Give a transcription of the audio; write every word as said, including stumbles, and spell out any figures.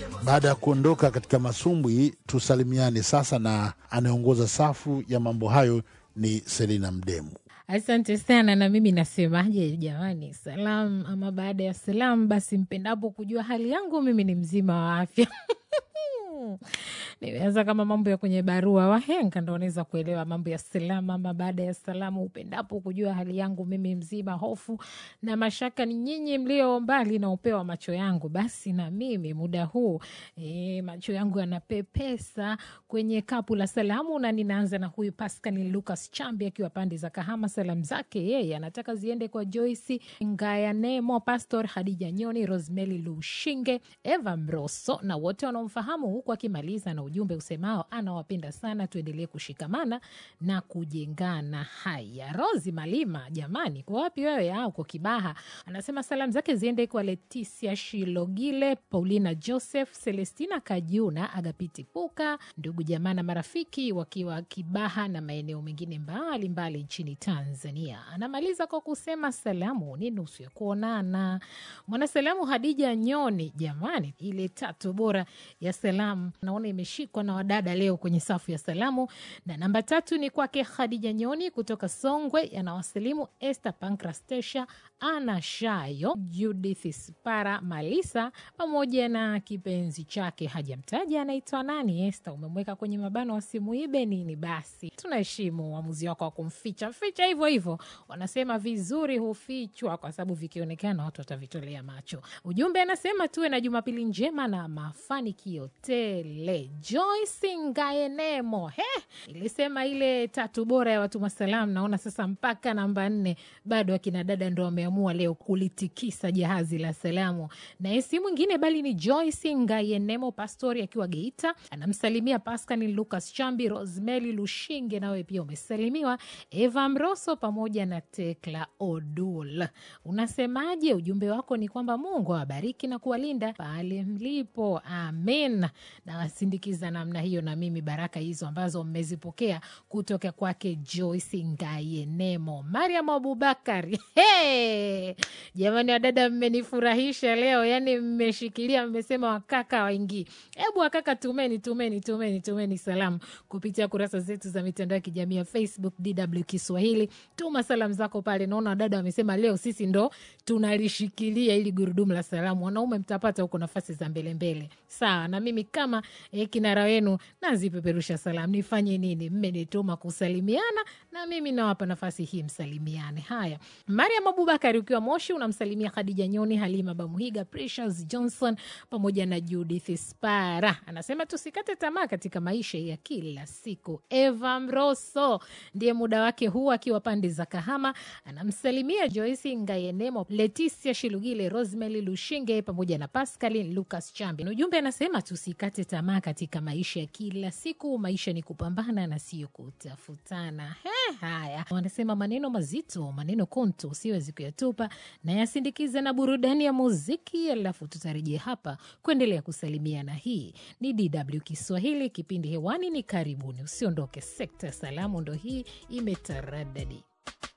Baada ya kuondoka katika masumbwi, tusalimiane sasa, na anaongoza safu ya mambo hayo ni Selina Mdemu. Asante sana, na mimi nasemaje jamani, salam ama baada ya salam, basi mpendapo kujua hali yangu, mimi ni mzima wa afya. Nimeanza kama mambo ya kwenye barua, wahenga ndo wanaweza kuelewa mambo ya salama ama baada ya salamu. Upendapo kujua hali yangu, mimi mzima, hofu na mashaka ni nyinyi mlio mbali na upeo wa macho yangu. Basi na mimi muda huu e, macho yangu yanapepesa kwenye kapu la salamu, na ninaanza na huyu Pascal Lucas Chambi akiwa pande za Kahama. Salamu zake yeye anataka ziende kwa Joyce Ngayanemo, Pastor Hadija Nyoni, Rosemary Lushinge, Eva Mroso na wote wanaomfahamu, huku akimaliza na ujumbe usemao anawapenda sana, tuendelee kushikamana na kujengana. Haya, Rozi Malima, jamani, kwa wapi wewe? Au kwa Kibaha. Anasema salamu zake ziende kwa Leticia Shilogile, Paulina Joseph, Celestina Kajuna, Agapiti Puka, ndugu jamaa na marafiki wakiwa Kibaha na maeneo mengine mbali mbali nchini Tanzania. Anamaliza kwa kusema salamu ni nusu ya kuonana. Mwana salamu Hadija Nyoni, jamani, ile tatu bora ya salamu naona imeshikwa na wadada leo kwenye safu ya salamu. Na namba tatu ni kwake Hadija Nyoni kutoka Songwe, yanawasalimu Esther Pankrastesha, Ana Shayo, Judith Spara Malisa pamoja na kipenzi chake hajamtaja anaitwa nani. Esther, umemweka kwenye mabano wasimuibe nini? Basi tunaheshimu uamuzi wako wa kumficha ficha hivyo hivyo. Wanasema vizuri hufichwa kwa sababu vikionekana watu watavitolea macho. Ujumbe anasema tuwe na Jumapili njema na mafanikio tele. Joyce Ngayanemo, he, ilisema ile tatu bora ya watu masalamu. Naona sasa mpaka namba nne bado akina dada ndo wameamua leo kulitikisa jahazi la salamu. Na esi mwingine bali ni Joyce Ngayanemo, Pastori akiwa Geita. Anamsalimia Pascal Lucas Chambi, Rosemary Lushinge, nawe pia umesalimiwa, Eva Mroso pamoja na Tekla Odul. Unasemaje? Ujumbe wako ni kwamba Mungu awabariki na kuwalinda pale mlipo. Amen. Na wasindikiza namna hiyo na mimi baraka hizo ambazo mmezipokea kutoka kwake Joyce Ngayanemo. Mariam Abubakari, hey! Jamani wadada mmenifurahisha leo, yani mmeshikilia, mmesema wakaka waingi. Hebu wakaka tumeni tumeni tumeni tumeni salamu kupitia kurasa zetu za mitandao ya kijamii ya Facebook D W Kiswahili. Tuma salamu zako pale. Naona wadada wamesema leo sisi ndo tunalishikilia ili gurudumu la salamu. Wanaume mtapata huko nafasi za mbele mbele. Sawa, na mimi kama eh, kinara wenu nazipeperusha salamu. Nifanye nini? Mmenituma kusalimiana na mimi nawapa nafasi hii msalimiane. Haya, Mariam Abubakari ukiwa Moshi unamsalimia Khadija Nyoni, Halima Bamuhiga, Precious Johnson pamoja na Judith Spara. Anasema tusikate tamaa katika maisha ya kila siku. Eva Mroso ndiye muda wake huu akiwa pande za Kahama. Anamsalimia Joyce Ngayanemo, Leticia Shilugile, Rosemary Lushinge pamoja na Pascal Lucas Chambi. Ujumbe anasema tusikate tamaa katika maisha ya kila siku. Maisha ni kupambana na sio kutafutana. He, haya. Wanasema maneno mazito, maneno konto usiwezi kuyatupa, na yasindikize na burudani ya muziki, alafu tutarejea hapa kuendelea kusalimia. Na hii ni D W Kiswahili, kipindi hewani ni karibuni. Usiondoke, sekta salamu ndo hii imetaradadi.